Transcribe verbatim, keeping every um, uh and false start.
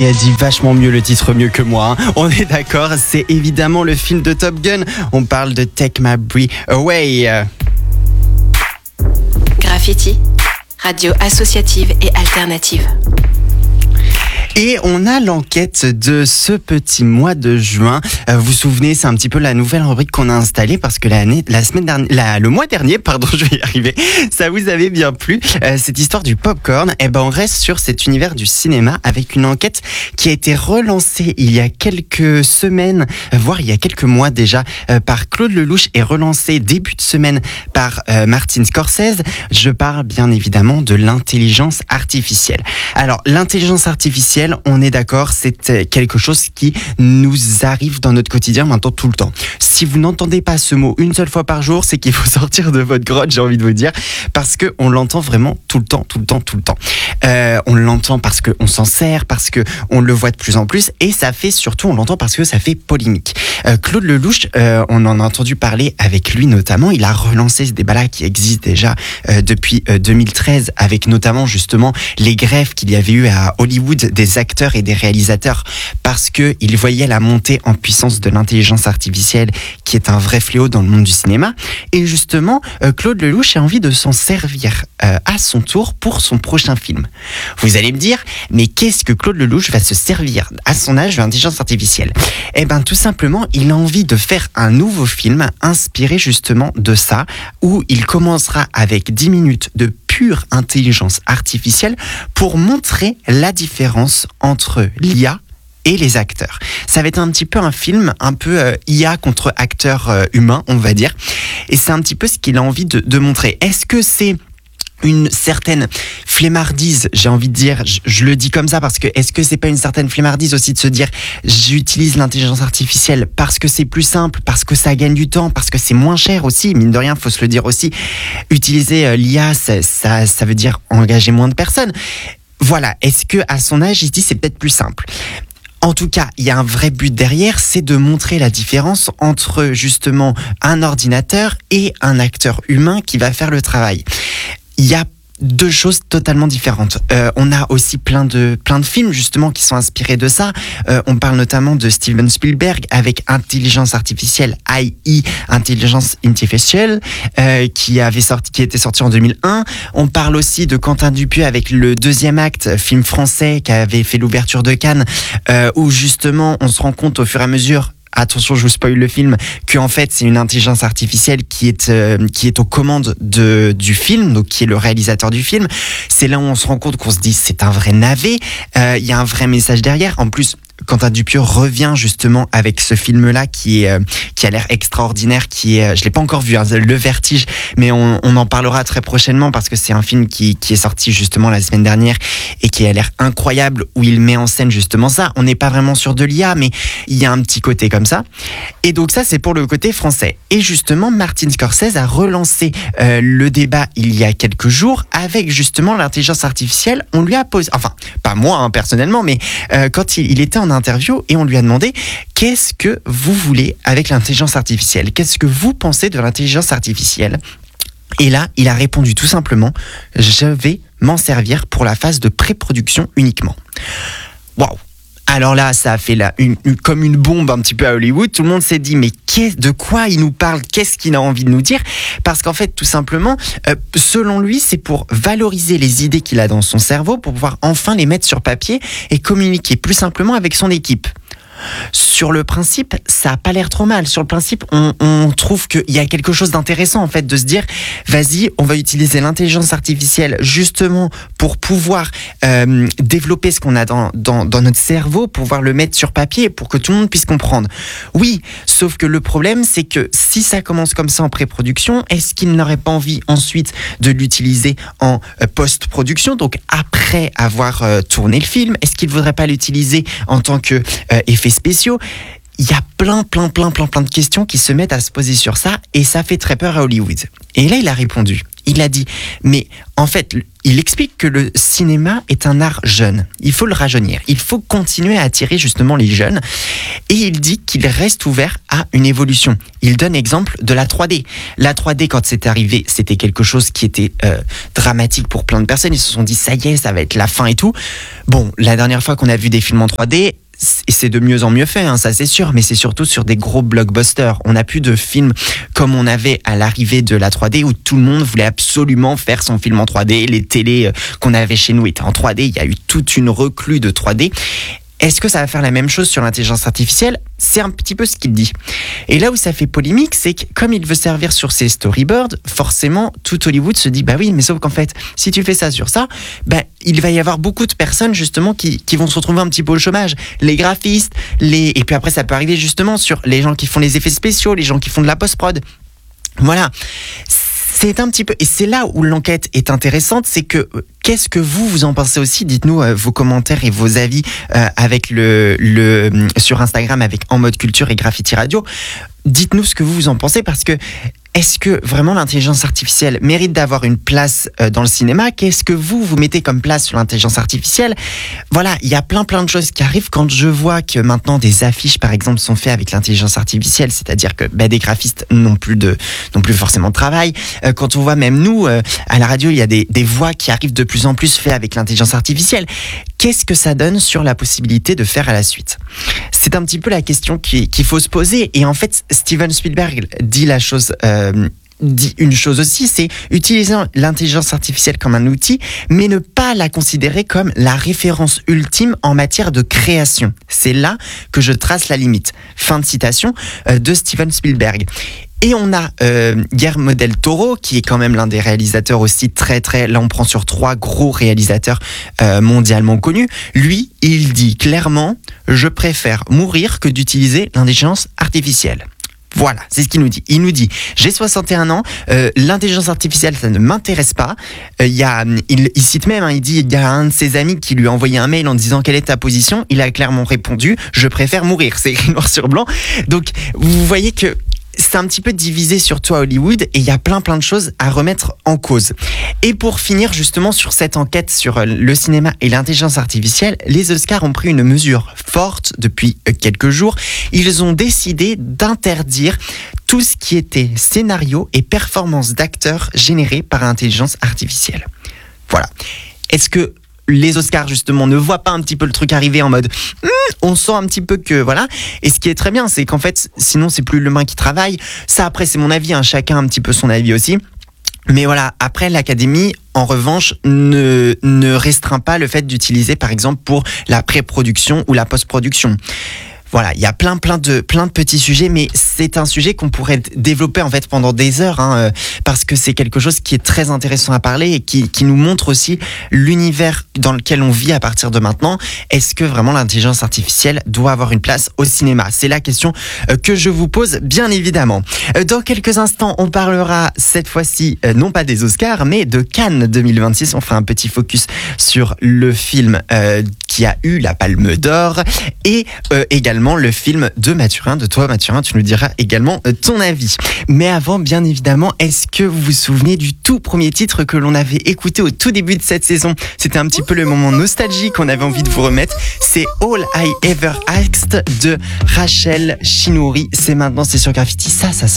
Et elle dit vachement mieux le titre, mieux que moi. Hein. On est d'accord, c'est évidemment le film de Top Gun. On parle de Take My Breath Away. Graffiti, radio associative et alternative. Et on a l'enquête de ce petit mois de juin. Euh, vous vous souvenez, c'est un petit peu la nouvelle rubrique qu'on a installée parce que l'année, la semaine dernière, la, le mois dernier, pardon, je vais y arriver. Ça vous avait bien plu. Euh, cette histoire du popcorn. Eh ben, on reste sur cet univers du cinéma avec une enquête qui a été relancée il y a quelques semaines, voire il y a quelques mois déjà, euh, par Claude Lelouch et relancée début de semaine par euh, Martin Scorsese. Je parle bien évidemment de l'intelligence artificielle. Alors, l'intelligence artificielle, on est d'accord, c'est quelque chose qui nous arrive dans notre quotidien maintenant tout le temps. Si vous n'entendez pas ce mot une seule fois par jour, c'est qu'il faut sortir de votre grotte, j'ai envie de vous dire, parce que on l'entend vraiment tout le temps, tout le temps, tout le temps. Euh, on l'entend parce qu'on s'en sert, parce qu'on le voit de plus en plus, et ça fait surtout, on l'entend parce que ça fait polémique. Euh, Claude Lelouch, euh, on en a entendu parler avec lui notamment, il a relancé ce débat-là qui existe déjà euh, depuis euh, deux mille treize, avec notamment justement les grèves qu'il y avait eu à Hollywood des acteurs et des réalisateurs parce que ils voyaient la montée en puissance de l'intelligence artificielle qui est un vrai fléau dans le monde du cinéma. Et justement, euh, Claude Lelouch a envie de s'en servir euh, à son tour pour son prochain film. Vous allez me dire, mais qu'est-ce que Claude Lelouch va se servir à son âge de l'intelligence artificielle ? Eh ben, tout simplement, il a envie de faire un nouveau film inspiré justement de ça, où il commencera avec dix minutes de pure intelligence artificielle pour montrer la différence entre l'I A et les acteurs. Ça va être un petit peu un film, un peu euh, I A contre acteurs euh, humains, on va dire. Et c'est un petit peu ce qu'il a envie de, de montrer. Est-ce que c'est une certaine flemmardise, j'ai envie de dire, je, je le dis comme ça parce que est-ce que c'est pas une certaine flemmardise aussi de se dire j'utilise l'intelligence artificielle parce que c'est plus simple, parce que ça gagne du temps, parce que c'est moins cher aussi, mine de rien, faut se le dire aussi. Utiliser euh, l'I A, ça, ça, ça veut dire engager moins de personnes. Voilà, est-ce que à son âge, il se dit c'est peut-être plus simple ? En tout cas, il y a un vrai but derrière, c'est de montrer la différence entre justement un ordinateur et un acteur humain qui va faire le travail. Il y a deux choses totalement différentes. Euh, on a aussi plein de plein de films justement qui sont inspirés de ça. Euh, on parle notamment de Steven Spielberg avec Intelligence artificielle, A I, Intelligence artificielle, euh, qui avait sorti, qui était sorti en deux mille un. On parle aussi de Quentin Dupieux avec Le Deuxième Acte, film français qui avait fait l'ouverture de Cannes, euh, où justement on se rend compte au fur et à mesure. Attention, je vous spoil le film, que en fait c'est une intelligence artificielle qui est euh, qui est aux commandes de du film, donc qui est le réalisateur du film. C'est là où on se rend compte qu'on se dit c'est un vrai navet. Euh, il y a un vrai message derrière. En plus, Quentin Dupieux revient justement avec ce film-là qui est euh, qui a l'air extraordinaire, qui est, je l'ai pas encore vu, hein, Le Vertige, mais on, on en parlera très prochainement parce que c'est un film qui qui est sorti justement la semaine dernière et qui a l'air incroyable, où il met en scène justement ça. On n'est pas vraiment sur de l'I A, mais il y a un petit côté comme ça. Et donc ça, c'est pour le côté français. Et justement, Martin Scorsese a relancé euh, le débat il y a quelques jours avec justement l'intelligence artificielle. On lui a posé, enfin pas moi hein, personnellement, mais euh, quand il, il était en interview et on lui a demandé qu'est-ce que vous voulez avec l'intelligence artificielle ? Qu'est-ce que vous pensez de l'intelligence artificielle ? Et là, il a répondu tout simplement, je vais m'en servir pour la phase de pré-production uniquement. Waouh ! Alors là, ça a fait là, une, une, comme une bombe un petit peu à Hollywood. Tout le monde s'est dit, mais qu'est, de quoi il nous parle ? Qu'est-ce qu'il a envie de nous dire ? Parce qu'en fait, tout simplement, euh, selon lui, c'est pour valoriser les idées qu'il a dans son cerveau, pour pouvoir enfin les mettre sur papier et communiquer plus simplement avec son équipe. Sur le principe, ça a pas l'air trop mal. Sur le principe, on, on trouve qu'il y a quelque chose d'intéressant en fait de se dire, vas-y, on va utiliser l'intelligence artificielle justement pour pouvoir euh, développer ce qu'on a dans, dans, dans notre cerveau, pouvoir le mettre sur papier pour que tout le monde puisse comprendre. Oui, sauf que le problème, c'est que si ça commence comme ça en pré-production, est-ce qu'il n'aurait pas envie ensuite de l'utiliser en euh, post-production, donc après avoir euh, tourné le film ? Est-ce qu'il ne voudrait pas l'utiliser en tant que euh, effet spéciaux ? Il y a plein, plein, plein, plein, plein de questions qui se mettent à se poser sur ça et ça fait très peur à Hollywood. Et là, il a répondu. il a dit, mais en fait, il explique que le cinéma est un art jeune. Il faut le rajeunir. Il faut continuer à attirer justement les jeunes. Et il dit qu'il reste ouvert à une évolution. Il donne exemple de la trois D. La trois D, quand c'est arrivé, c'était quelque chose qui était euh, dramatique pour plein de personnes. Ils se sont dit, ça y est, ça va être la fin et tout. Bon, la dernière fois qu'on a vu des films en trois D, c'est de mieux en mieux fait, hein, ça c'est sûr, mais c'est surtout sur des gros blockbusters. On n'a plus de films comme on avait à l'arrivée de la trois D où tout le monde voulait absolument faire son film en trois D. Les télés qu'on avait chez nous étaient en trois D, il y a eu toute une reclue de trois D. Est-ce que ça va faire la même chose sur l'intelligence artificielle ? C'est un petit peu ce qu'il dit. Et là où ça fait polémique, c'est que comme il veut servir sur ses storyboards, forcément, tout Hollywood se dit, bah oui, mais sauf qu'en fait, si tu fais ça sur ça, bah, il va y avoir beaucoup de personnes justement qui, qui vont se retrouver un petit peu au chômage. Les graphistes, les... et puis après ça peut arriver justement sur les gens qui font les effets spéciaux, les gens qui font de la post-prod. Voilà. C'est un petit peu, et c'est là où l'enquête est intéressante, c'est que qu'est-ce que vous vous en pensez aussi ? Dites-nous euh, vos commentaires et vos avis euh, avec le, le sur Instagram avec En Mode Culture et Graffiti Radio. Dites-nous ce que vous vous en pensez parce que est-ce que vraiment l'intelligence artificielle mérite d'avoir une place euh, dans le cinéma ? Qu'est-ce que vous, vous mettez comme place sur l'intelligence artificielle ? Voilà, il y a plein plein de choses qui arrivent quand je vois que maintenant des affiches, par exemple, sont faites avec l'intelligence artificielle, c'est-à-dire que bah, des graphistes n'ont plus de, n'ont plus forcément de travail. Euh, quand on voit même nous, euh, à la radio, il y a des, des voix qui arrivent de plus en plus faites avec l'intelligence artificielle. Qu'est-ce que ça donne sur la possibilité de faire à la suite ? C'est un petit peu la question qui, qu'il faut se poser. Et en fait, Steven Spielberg dit la chose... Euh, dit une chose aussi, c'est utiliser l'intelligence artificielle comme un outil, mais ne pas la considérer comme la référence ultime en matière de création. C'est là que je trace la limite. Fin de citation euh, de Steven Spielberg. Et on a euh, Guillermo del Toro, qui est quand même l'un des réalisateurs aussi très très... Là, on prend sur trois gros réalisateurs euh, mondialement connus. Lui, il dit clairement « Je préfère mourir que d'utiliser l'intelligence artificielle ». Voilà, c'est ce qu'il nous dit. Il nous dit, j'ai soixante et un ans, euh, l'intelligence artificielle, ça ne m'intéresse pas. Euh, y a, il, il cite même, hein, il dit, il y a un de ses amis qui lui a envoyé un mail en disant quelle est ta position. Il a clairement répondu, je préfère mourir. C'est écrit noir sur blanc. Donc, vous voyez que c'est un petit peu divisé surtout à Hollywood et il y a plein plein de choses à remettre en cause. Et pour finir justement sur cette enquête sur le cinéma et l'intelligence artificielle, les Oscars ont pris une mesure forte depuis quelques jours. Ils ont décidé d'interdire tout ce qui était scénario et performance d'acteurs générés par l'intelligence artificielle. Voilà. Est-ce que les Oscars justement ne voient pas un petit peu le truc arriver en mode hm, on sent un petit peu que voilà. Et ce qui est très bien, c'est qu'en fait sinon c'est plus l'humain qui travaille. Ça après c'est mon avis, hein, chacun a un petit peu son avis aussi. Mais voilà, après l'Académie, en revanche, ne, ne restreint pas le fait d'utiliser par exemple pour la pré-production ou la post-production. Voilà, il y a plein, plein de, plein de petits sujets, mais c'est un sujet qu'on pourrait développer en fait pendant des heures, hein, parce que c'est quelque chose qui est très intéressant à parler et qui, qui nous montre aussi l'univers dans lequel on vit à partir de maintenant. Est-ce que vraiment l'intelligence artificielle doit avoir une place au cinéma ? C'est la question que je vous pose, bien évidemment. Dans quelques instants, on parlera cette fois-ci, non pas des Oscars, mais de Cannes deux mille vingt-six. On fera un petit focus sur le film euh, qui a eu la Palme d'Or et euh, également le film de Mathurin, de toi Mathurin, tu nous diras également ton avis. Mais avant, bien évidemment, est-ce que vous vous souvenez du tout premier titre que l'on avait écouté au tout début de cette saison ? C'était un petit peu le moment nostalgique qu'on avait envie de vous remettre. C'est All I Ever Asked de Rachel Chinouri. C'est maintenant, c'est sur Graffiti. Ça, ça